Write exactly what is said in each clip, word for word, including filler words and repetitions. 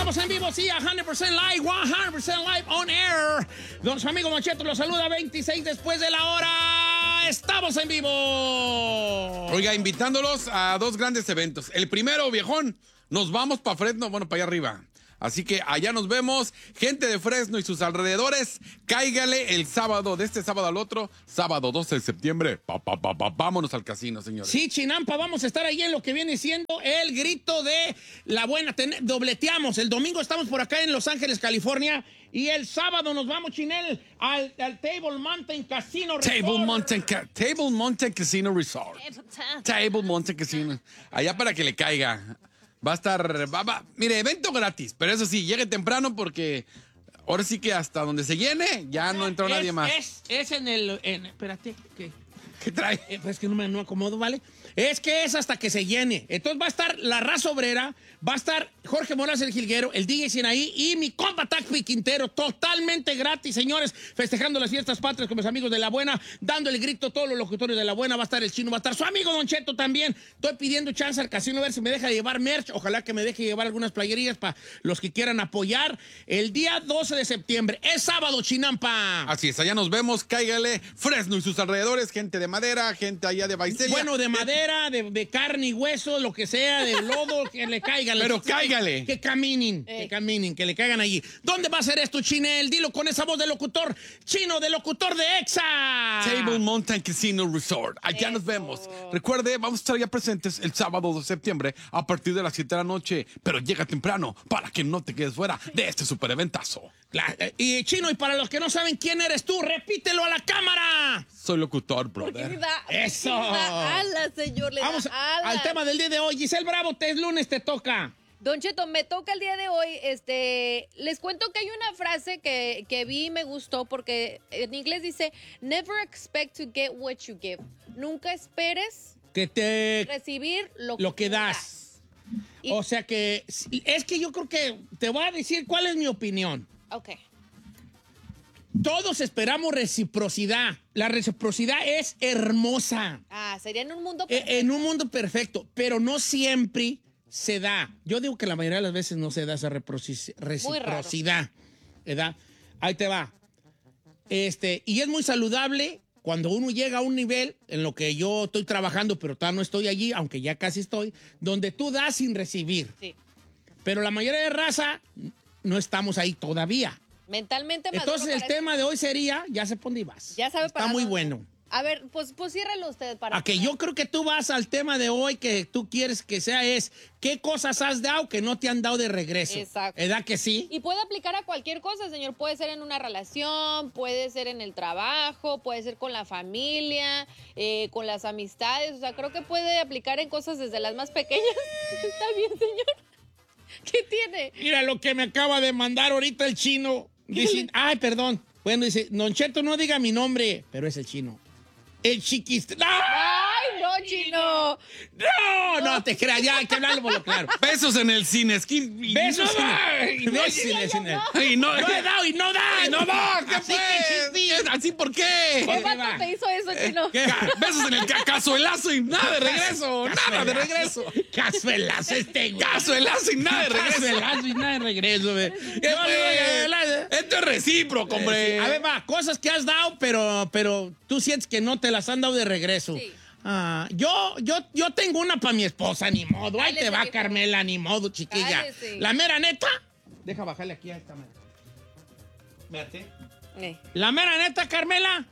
estamos en vivo, sí, cien por ciento live, cien por ciento live on air. Don su amigo Don Cheto los saluda, veintiséis después de la hora. Estamos en vivo. Oiga, invitándolos a dos grandes eventos. El primero, viejón, nos vamos para Fresno, bueno, para allá arriba. Así que allá nos vemos. Gente de Fresno y sus alrededores, cáigale el sábado, de este sábado al otro, sábado doce de septiembre. Pa, pa, pa, pa, vámonos al casino, señores. Sí, Chinampa, vamos a estar ahí en lo que viene siendo el grito de la buena. Ten, dobleteamos. El domingo estamos por acá en Los Ángeles, California. Y el sábado nos vamos, Chinel, al, al Table Mountain Casino Resort. Table Mountain, Table Mountain Casino Resort. Table Mountain Casino. Allá para que le caiga. Va a estar, va, va, mire, evento gratis, pero eso sí, llegue temprano porque ahora sí que hasta donde se llene ya no entró es, nadie más. Es, es en el, en, espérate, ¿qué? ¿Qué trae? Eh, pues es que no me no acomodo, ¿vale? Es que es hasta que se llene. Entonces va a estar la raza obrera, va a estar Jorge Morales el Jilguero, el D J Sinaí y mi compa Tacpi Quintero, totalmente gratis, señores, festejando las fiestas patrias con mis amigos de La Buena, dando el grito a todos los locutorios de La Buena. Va a estar el Chino, va a estar su amigo Don Cheto también. Estoy pidiendo chance al casino a ver si me deja llevar merch. Ojalá que me deje llevar algunas playerías para los que quieran apoyar. El día doce de septiembre, es sábado, Chinampa. Así es, allá nos vemos, cáigale. Fresno y sus alrededores, gente de madera, gente allá de Baicelia. Bueno, de madera, de, de carne y hueso, lo que sea, de lodo, que le caigan. Pero que, cáigale. Que caminen, eh. que caminen, que le caigan allí. ¿Dónde va a ser esto, Chinel? Dilo con esa voz de locutor chino, de locutor de Exa. Table Mountain Casino Resort. Allá Eso. Nos vemos. Recuerde, vamos a estar ya presentes el sábado de septiembre a partir de las siete de la noche. Pero llega temprano para que no te quedes fuera de este super eventazo. Claro. Y Chino, y para los que no saben quién eres tú, repítelo a la cámara. Soy locutor, brother. Da, Eso. Da ala, señor, le Vamos da ala. al tema del día de hoy. Giselle Bravo, te es lunes, te toca. Don Cheto, me toca el día de hoy. Este, les cuento que hay una frase que, que vi y me gustó porque en inglés dice, never expect to get what you give. Nunca esperes que te recibir lo, lo que das. das. Y, o sea que, es que yo creo que te voy a decir cuál es mi opinión. Ok. Todos esperamos reciprocidad. La reciprocidad es hermosa. Ah, sería en un mundo perfecto. En un mundo perfecto, pero no siempre se da. Yo digo que la mayoría de las veces no se da esa reciprocidad. ¿Verdad? Ahí te va. Este, y es muy saludable cuando uno llega a un nivel en lo que yo estoy trabajando, pero todavía no estoy allí, aunque ya casi estoy, donde tú das sin recibir. Sí. Pero la mayoría de raza no estamos ahí todavía. Mentalmente Entonces el tema de hoy sería, ya sé por dónde vas. Ya sabe para Está muy dónde. bueno. A ver, pues, pues ciérralo usted para... A que yo creo que tú vas al tema de hoy que tú quieres que sea es, ¿qué cosas has dado que no te han dado de regreso? Exacto. ¿Verdad que sí? Y puede aplicar a cualquier cosa, señor. Puede ser en una relación, puede ser en el trabajo, puede ser con la familia, eh, con las amistades. O sea, creo que puede aplicar en cosas desde las más pequeñas. ¿Está bien, señor? ¿Qué tiene? Mira lo que me acaba de mandar ahorita el Chino. Dice, ay, perdón. Bueno, dice, Don Cheto, no diga mi nombre, pero es el Chino. El chiquis... ¡No! ¡Ay, no, Chino! ¡No! No te creas, ya hay que hablarlo por lo claro. Besos en el cine, skin. Besos no en el Besos en el cine. Y no, no he dado y no da. Y no da. ¿Qué Así fue? que ¿Así por qué? ¿Qué vato te hizo eso, Chino? ¿Qué? Besos en el ca cazuelazo y nada de regreso. Nada de regreso. Cazuelazo este, güey. Cazuelazo y nada de regreso. Cazuelazo y nada de regreso, güey. Esto es recíproco, hombre. A ver, va, cosas que has dado, pero, pero tú sientes que no te las han dado de regreso. Sí. Ah, yo, yo, yo tengo una para mi esposa, ni modo. Ahí Cállese, te va, viejo. Carmela, ni modo, chiquilla. Cállese. La mera neta. Deja bajarle aquí a esta mera. Véate. Eh. La mera neta, Carmela.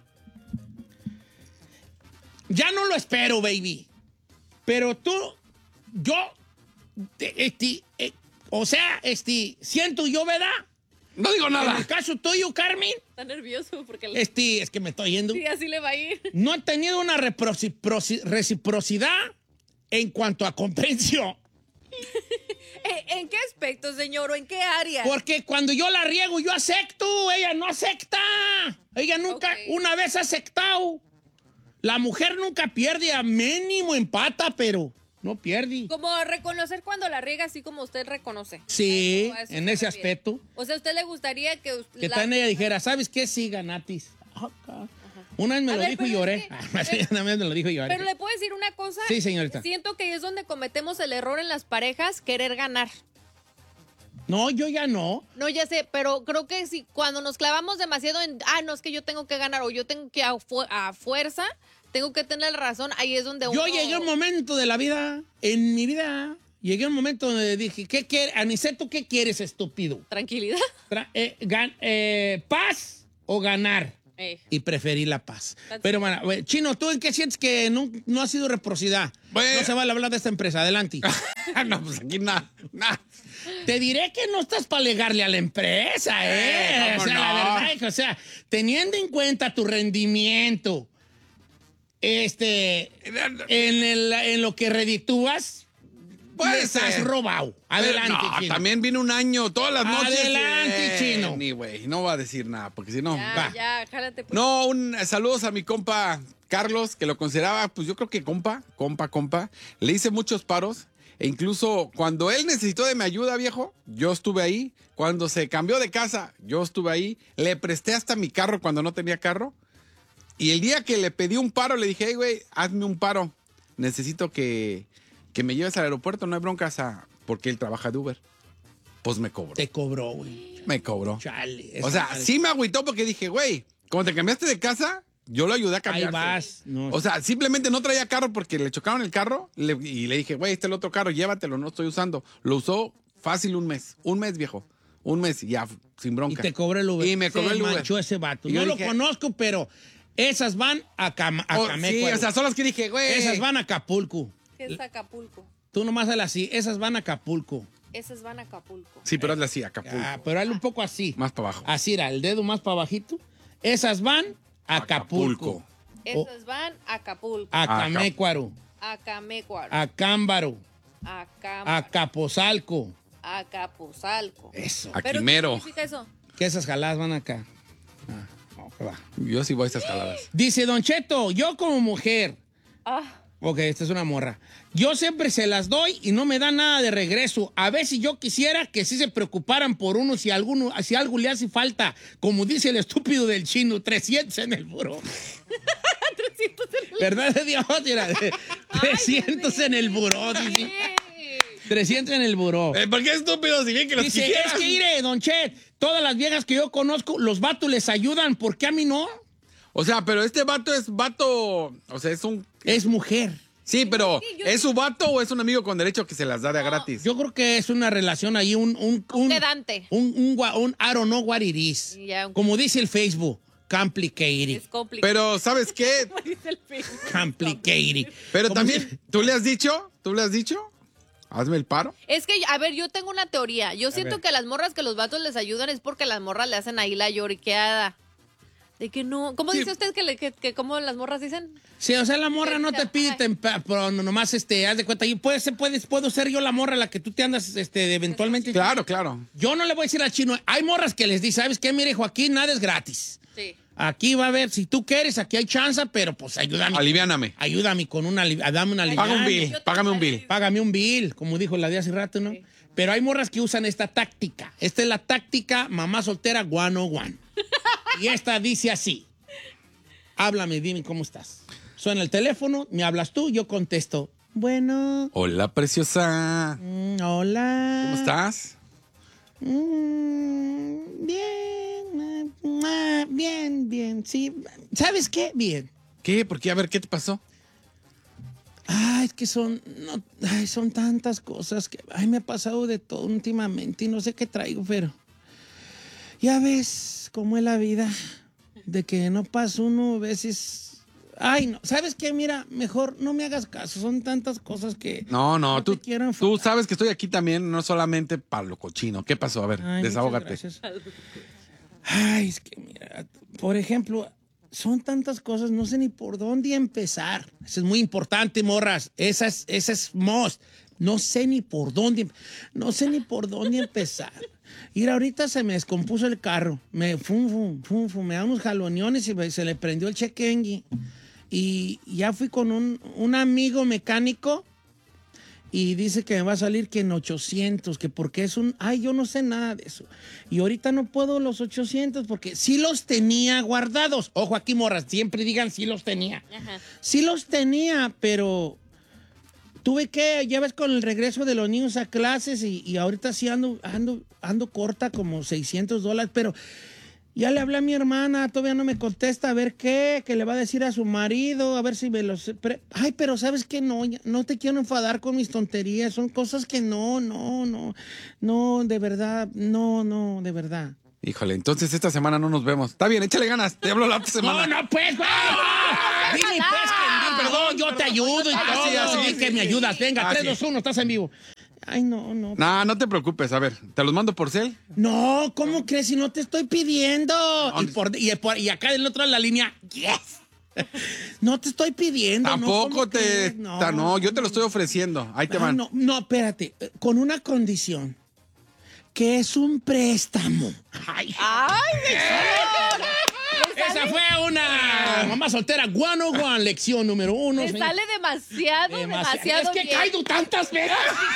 Ya no lo espero, baby. Pero tú, yo, este, eh, o sea, este, siento yo, ¿verdad? No digo nada. En el caso tuyo, Carmen. Está nervioso porque... Le... Este, es que me estoy yendo. Sí, así le va a ir. No he tenido una reciprocidad en cuanto a comprensión. ¿En qué aspecto, señor? ¿O en qué área? Porque cuando yo la riego, yo acepto. Ella no acepta. Ella nunca, Okay. una vez ha aceptado. La mujer nunca pierde, a mínimo empata, pero no pierde. Como reconocer cuando la riega, así como usted reconoce. Sí, A eso- a eso en se ese refiere. aspecto. O sea, ¿a usted le gustaría que usted... Que también ella dijera, ¿sabes qué? Sí, ganatis. Una vez me A lo ver, dijo y pero lloré. es que- Ah, sí, una vez me lo dijo y lloré. Pero le puedo decir una cosa. Sí, señorita. Siento que es donde cometemos el error en las parejas, querer ganar. No, yo ya no. No, ya sé, pero creo que si cuando nos clavamos demasiado en, ah, no, es que yo tengo que ganar o yo tengo que a, fu- a fuerza, tengo que tener razón, ahí es donde uno... Yo llegué a un momento de la vida, en mi vida, llegué a un momento donde dije, ¿qué quieres? Aniceto, ¿qué quieres, estúpido? Tranquilidad. Tra- eh, gan- eh, ¿Paz o ganar? Eh. Y preferí la paz. That's Pero bueno, güey, Chino, ¿tú en qué sientes que no, no ha sido reciprocidad? Bueno. No se vale hablar de esta empresa. Adelante. No, pues aquí nada. nada. Te diré que no estás para alegarle a la empresa, ¿eh? Eh, ¿cómo o sea, no? la verdad es que, o sea, teniendo en cuenta tu rendimiento, este, en, el- en lo que reditúas, Puede les has ser. robado. Pero Adelante, no, Chino. también viene un año, todas las noches. Adelante, Chino. Ni, güey, no va a decir nada, porque si no... Ya, va. ya, jálate. Pues. No, un saludos a mi compa Carlos, que lo consideraba, pues yo creo que compa, compa, compa. Le hice muchos paros e incluso cuando él necesitó de mi ayuda, viejo, yo estuve ahí. Cuando se cambió de casa, yo estuve ahí. Le presté hasta mi carro cuando no tenía carro. Y el día que le pedí un paro, le dije, hey, güey, hazme un paro. Necesito que, que me lleves al aeropuerto, no hay broncas, a- porque él trabaja de Uber. Pues me cobró. Te cobró, güey. Me cobró. Chale. O esa sea, madre. sí me agüitó porque dije, güey, cuando te cambiaste de casa, yo lo ayudé a Ahí cambiarse. vas. No. O sea, simplemente no traía carro porque le chocaron el carro le- y le dije, güey, este es el otro carro, llévatelo, no estoy usando. Lo usó fácil un mes. Un mes, viejo. Un mes y ya, sin y bronca. te cobró el Uber. Y me cobró Se el Uber. manchó ese vato. Y No yo lo dije- conozco, pero esas van a, Cam a Oh, Cameco. sí, o sea, son las que dije, güey. Esas van a Acapulco. ¿Qué es Acapulco? Tú nomás hazle así. Esas van a Acapulco. Esas van a Acapulco. Sí, pero hazle así, Acapulco. Ah, pero hazle un poco así. Más para abajo. Así era, el dedo más para bajito. Esas van a Acapulco. Acapulco. Esas van a Acapulco. A Acap- Camécuaro. A Camécuaro. A Cámbaro. A A Cámara. Capozalco. A Capuzalco. Eso. A ¿Pero Quimero. qué significa eso? Que esas jaladas van acá. Ah, no, que va. Yo sí voy a estas jaladas. Dice Don Cheto, yo como mujer. Ah, Ok, esta es una morra. Yo siempre se las doy y no me da nada de regreso. A ver si yo quisiera que sí se preocuparan por uno si, alguno, si algo le hace falta. Como dice el estúpido del Chino, trescientos en el buró. trescientos en el... ¿Verdad de Dios? Mira, trescientos en el buró, dice. trescientos en el buró. Eh, ¿Por qué estúpido? Si bien que los Dice, quisieras. es que mire, Don Chet, todas las viejas que yo conozco, los vatos les ayudan. ¿Por qué a mí no? O sea, pero este vato es vato. O sea, es un. Es mujer. Sí, pero Sí, yo- ¿es su vato o es un amigo con derecho que se las da de a gratis? Yo creo que es una relación ahí, un... un, un quedante. Un, un, gua- un I don't know what it is. Ya, un- Como dice el Facebook, complicated. Es complicado. Pero, ¿sabes qué? Dice el Facebook. Complicated. Pero Como también, dice- ¿tú le has dicho? ¿Tú le has dicho? Hazme el paro. Es que, a ver, yo tengo una teoría. Yo siento ver. que las morras que los vatos les ayudan es porque las morras le hacen ahí la lloriqueada. De que no. ¿Cómo Sí. dice usted que, le, que, que cómo las morras dicen? Sí, o sea, la morra no te pide, Ay. tempa- pero nomás, este, haz de cuenta, y puede ser, puedes, puedo ser yo la morra a la que tú te andas, este, eventualmente. Claro, claro. Yo no le voy a decir al Chino, hay morras que les dice, ¿sabes qué? Mire, Joaquín, nada es gratis. Sí. Aquí va a haber, si tú quieres, aquí hay chance, pero pues ayúdame. Aliviáname. Ayúdame con una, ali- dame una Paga un aliviane. bill, págame un bill. Págame un bill, como dijo la de hace rato, ¿no? Sí. Pero hay morras que usan esta táctica. Esta es la táctica mamá soltera one oh one. Y esta dice así. Háblame, dime cómo estás. Suena el teléfono, me hablas tú, yo contesto. Bueno, Hola, preciosa. mm, hola. ¿Cómo estás? Mm, bien, ah, ah, bien, bien, sí. ¿Sabes qué? Bien. ¿Qué? ¿Por qué? A ver, ¿qué te pasó? Ay, es que son, no, ay, son tantas cosas que ay, me ha pasado de todo últimamente y no sé qué traigo, pero ya ves cómo es la vida, de que no pasa uno a veces. Ay, no, ¿sabes qué? Mira, mejor no me hagas caso, son tantas cosas que No, no, no tú, te quiero tú enfadar. sabes que estoy aquí también, no solamente para lo cochino. ¿Qué pasó? A ver, Ay, desahógate. muchas gracias. Ay, es que mira, por ejemplo, son tantas cosas, no sé ni por dónde empezar. Eso es muy importante, morras. Esa es, esa es most. No sé ni por dónde, no sé ni por dónde empezar. Y ahorita se me descompuso el carro. Me fum, fum, fum, fum, me da unos jaloneones y me- se le prendió el chequengui. Y ya fui con un, un amigo mecánico y dice que me va a salir que en ochocientos, que porque es un... Ay, yo no sé nada de eso. Y ahorita no puedo los ochocientos porque sí los tenía guardados. Ojo aquí, morras, siempre digan sí los tenía. Ajá. Sí los tenía, pero tuve que, ya ves, con el regreso de los niños a clases y, y ahorita sí ando, ando, ando corta como seiscientos dólares, pero ya le hablé a mi hermana, todavía no me contesta, a ver qué, que le va a decir a su marido, a ver si me los... Pre- Ay, pero ¿sabes qué? No, ya, no te quiero enfadar con mis tonterías, son cosas que no, no, no, no, de verdad, no, no, de verdad. Híjole, entonces esta semana no nos vemos. Está bien, échale ganas. Te hablo la otra semana. No, no, pues, güey. No. Dime, pues, que perdón, yo te ayudo y todo. sí, así, Di sí, que sí. me ayudas. Venga, Ah, tres, sí. dos, uno, estás en vivo. Ay, no, no. No, no te preocupes. A ver, ¿te los mando por cel? No, ¿cómo crees? Si no te estoy pidiendo. No, Y, por, y, por- y acá del otro de la línea, yes. No te estoy pidiendo. Tampoco no, ¿cómo te... crees? No. no, yo te lo estoy ofreciendo. Ahí te Ay, van. no, no, espérate. eh, Con una condición. Que es un préstamo. Ay, ¡Ay, señor! Le esa sale, fue una mamá soltera one oh one, lección número uno. le señor. sale demasiado, Demasiado. demasiado Es que bien. caigo tantas veces.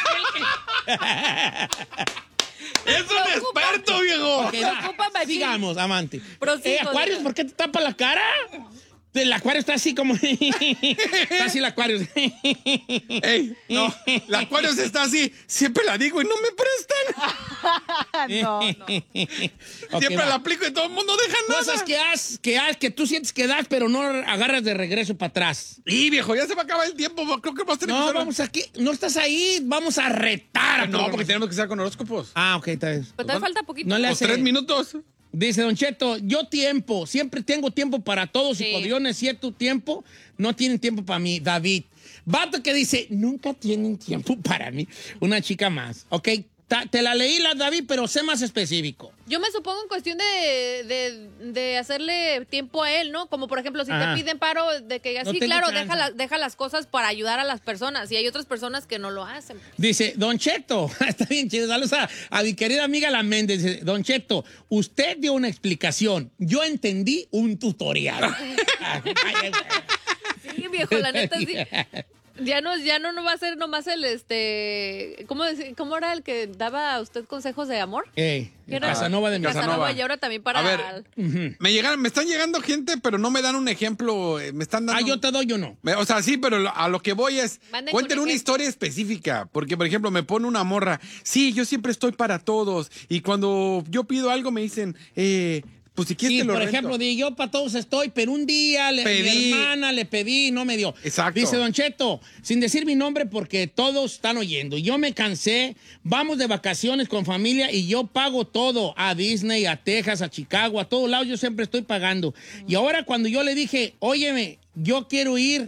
¡Es un experto, viejo! Ok, va. Preocupa, machín. Sigamos, amante. Prosigo, Eh, Acuarios, diga. ¿por qué te tapa la cara? El acuario está así como... está así el acuario. ¡Ey! No, la Aquarius está así. Siempre la digo y no me prestan. No, no. Ok, Siempre va. la aplico y todo el mundo deja nada. Cosas que has, que has, que tú sientes que das, pero no agarras de regreso para atrás. Y viejo, ya se va a acabar el tiempo. Creo que vamos a tener que No, usar- vamos aquí. No estás ahí. Vamos a retar. a No, todo. porque tenemos que estar con horóscopos. Ah, ok, está bien. Pero todavía falta poquito. No le Los hace... tres minutos. Dice Don Cheto, yo tiempo, siempre tengo tiempo para todos Sí. y cuando yo necesito tiempo, no tienen tiempo para mí. David. Vato que dice, nunca tienen tiempo para mí. Una chica más. Ok, ta- te la leí la David, pero sé más específico. Yo me supongo en cuestión de, de, de hacerle tiempo a él, ¿no? Como por ejemplo, si Ajá. te piden paro, de que No sí, tengo claro, chance. deja, la- deja las cosas para ayudar a las personas. Y hay otras personas que no lo hacen. Dice, Don Cheto, está bien chido, saludos a, a mi querida amiga La Méndez. Dice, Don Cheto, usted dio una explicación, yo entendí un tutorial. Sí, viejo, la neta sí. Ya no, ya no, no va a ser nomás el este. ¿Cómo, dec- ¿Cómo era el que daba a usted consejos de amor? Ey, ¿Qué era? Casanova de mi Casanova. Casanova, y ahora también para. A ver. Me llegan, me están llegando gente, pero no me dan un ejemplo. eh, Me están dando. Ah, yo te doy uno. Me- O sea, sí, pero lo- a lo que voy es, Manden cuenten con una ejemplo. historia específica, porque por ejemplo me pone una morra, sí, yo siempre estoy para todos, y cuando yo pido algo me dicen, eh, pues si quieres Sí, te lo por rento. ejemplo, di, yo para todos estoy, pero un día le, Pedí. mi hermana le pedí y no me dio. Exacto. Dice Don Cheto, sin decir mi nombre porque todos están oyendo. Yo me cansé, vamos de vacaciones con familia y yo pago todo. A Disney, a Texas, a Chicago, a todos lados yo siempre estoy pagando. Y ahora cuando yo le dije, óyeme, yo quiero ir,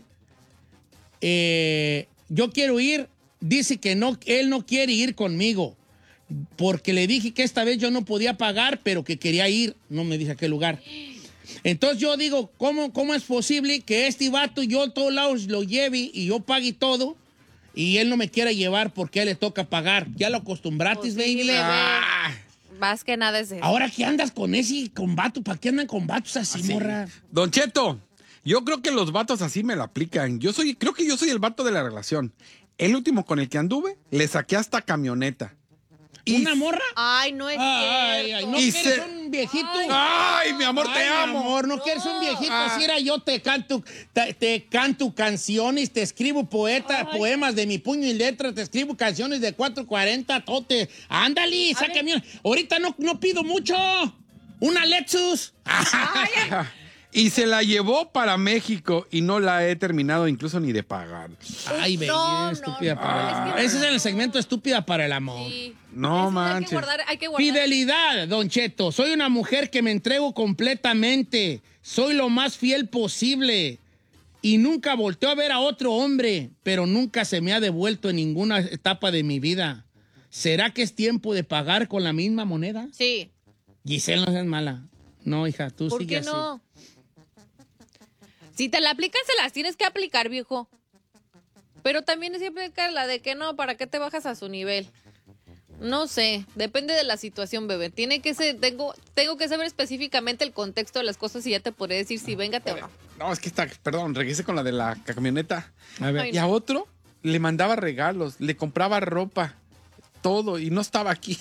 eh, yo quiero ir, dice que no, él no quiere ir conmigo. Porque le dije que esta vez yo no podía pagar, pero que quería ir. No me dice a qué lugar. Entonces yo digo, ¿cómo, cómo es posible que este vato yo a todos lados lo lleve y yo pague todo y él no me quiera llevar porque a él le toca pagar? Ya lo acostumbraste, Pues sí, baby. bebé. Ah, Más que nada es eso. Ahora que andas con ese con vato, ¿para qué andan con vatos así, sí. morra? Don Cheto, yo creo que los vatos así me la aplican. Yo soy, creo que yo soy el vato de la relación. El último con el que anduve, le saqué hasta camioneta. Y- ¿Una morra? Ay, no es Ay, ay, cierto. ¿no Y quieres se- un viejito? Ay, mi amor, te Ay, mi amo. amor, no, quieres un viejito. Ah. Si era yo, te canto, te, te canto canciones, te escribo poeta, poemas de mi puño y letra, te escribo canciones de cuatro cuarenta, tote. Ándale, A sácame una. Ahorita no, no pido mucho. Una Lexus. Y se la llevó para México y no la he terminado incluso ni de pagar. Ay, baby, No, no, estúpida no, para el es amor. que- Ese es el segmento estúpida para el amor. Sí. No Eso Hay manches. que guardar, hay que guardar. Fidelidad, Don Cheto. Soy una mujer que me entrego completamente. Soy lo más fiel posible. Y nunca volteo a ver a otro hombre, pero nunca se me ha devuelto en ninguna etapa de mi vida. ¿Será que es tiempo de pagar con la misma moneda? Sí. Giselle, no seas mala. No, hija, tú ¿Por sigue qué así. no? Si te la aplican, se las tienes que aplicar, viejo. Pero también siempre aplica la de que no, ¿para qué te bajas a su nivel? No sé, depende de la situación, bebé. Tiene que ser, tengo, tengo que saber específicamente el contexto de las cosas y ya te podré decir si véngate o no. No, es que está, perdón, regrese con la de la camioneta. A ver. Ay, Y a otro le mandaba regalos, le compraba ropa, todo, y no estaba aquí.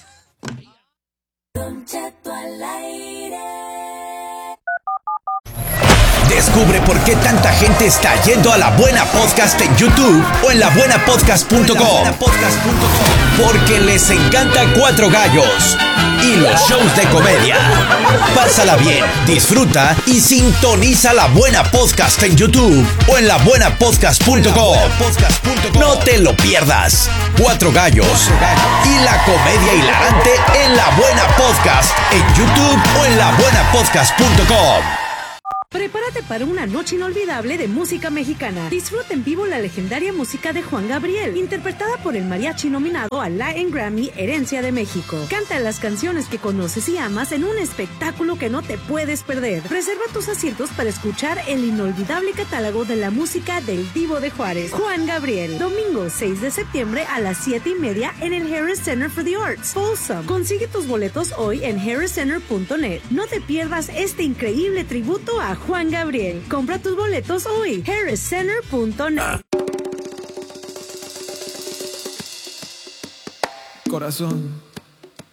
Descubre por qué tanta gente está yendo a La Buena Podcast en YouTube o en la buena podcast punto com. Porque les encanta Cuatro Gallos y los shows de comedia. Pásala bien, disfruta y sintoniza La Buena Podcast en YouTube o en la buena podcast punto com. No te lo pierdas. Cuatro Gallos y la comedia hilarante en La Buena Podcast en YouTube o en la buena podcast punto com. Prepárate para una noche inolvidable de música mexicana. Disfruta en vivo la legendaria música de Juan Gabriel, interpretada por el mariachi nominado al Latin Grammy Herencia de México. Canta las canciones que conoces y amas en un espectáculo que no te puedes perder. Reserva tus asientos para escuchar el inolvidable catálogo de la música del Divo de Juárez, Juan Gabriel. Domingo seis de septiembre a las siete y media en el Harris Center for the Arts, Folsom. Consigue tus boletos hoy en harris center punto net. No te pierdas este increíble tributo a Juan Gabriel. Compra tus boletos hoy. harris center punto net. Corazón,